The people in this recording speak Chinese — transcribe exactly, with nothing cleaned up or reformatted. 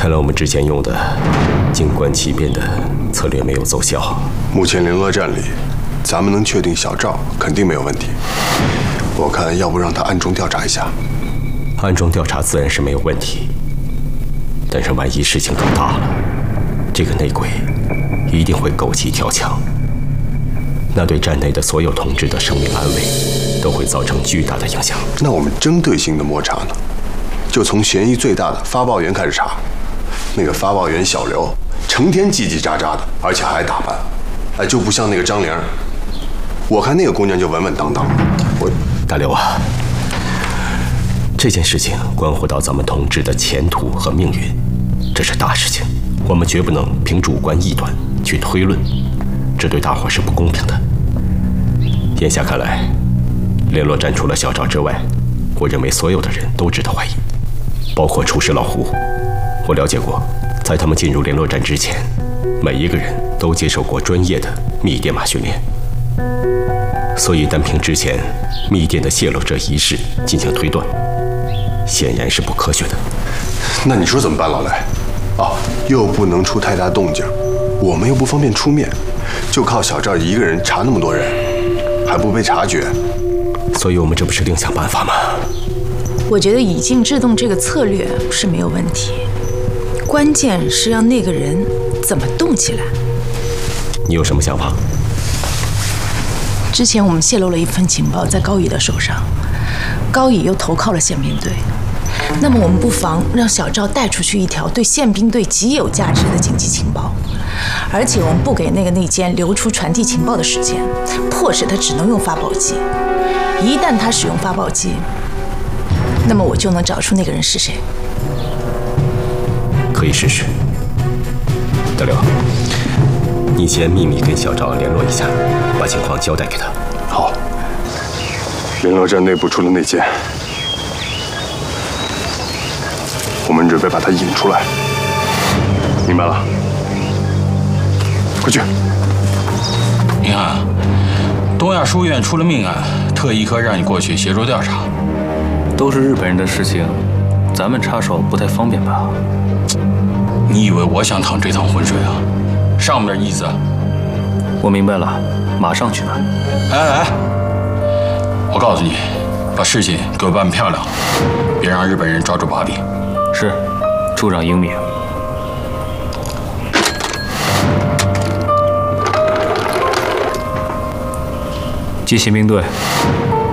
看来我们之前用的静观其变的策略没有奏效。 目前联络站里，咱们能确定小赵肯定没有问题。我看要不让他暗中调查一下。 暗中调查自然是没有问题，但是万一事情搞大了，这个内鬼一定会狗急跳墙，那对站内的所有同志的生命安危都会造成巨大的影响。 那我们针对性的摸查呢，就从嫌疑最大的发报员开始查。那个发报员小刘，成天叽叽喳喳的，而且还打扮，哎，就不像那个张玲。我看那个姑娘就稳稳当当的。我大刘啊，这件事情关乎到咱们同志的前途和命运，这是大事情，我们绝不能凭主观臆断去推论，这对大伙是不公平的。眼下看来，联络站除了小赵之外，我认为所有的人都值得怀疑，包括厨师老胡。我了解过，在他们进入联络站之前，每一个人都接受过专业的密电码训练，所以单凭之前密电的泄露这一事进行推断，显然是不科学的。 那你说怎么办，老雷？哦，又不能出太大动静，我们又不方便出面，就靠小赵一个人查那么多人，还不被察觉， 所以我们这不是另想办法吗？ 我觉得以静制动这个策略是没有问题，关键是让那个人怎么动起来。 你有什么想法？ 之前我们泄露了一份情报在高乙的手上，高乙又投靠了宪兵队，那么我们不妨让小赵带出去一条对宪兵队极有价值的紧急情报，而且我们不给那个内奸留出传递情报的时间，迫使他只能用发报机。一旦他使用发报机，那么我就能找出那个人是谁。 可以试试。大刘，你先秘密跟小赵联络一下，把情况交代给他。 好。联络站内部出了内奸，我们准备把他引出来。明白了？快去。 你看，东亚书院出了命案，特意科让你过去协助调查。 都是日本人的事情，咱们插手不太方便吧？ 你以为我想淌这趟浑水啊？上面意思？ 我明白了，马上去办。 哎哎，我告诉你，把事情给我办漂亮，别让日本人抓住把柄。 是，处长英明。接宪兵队。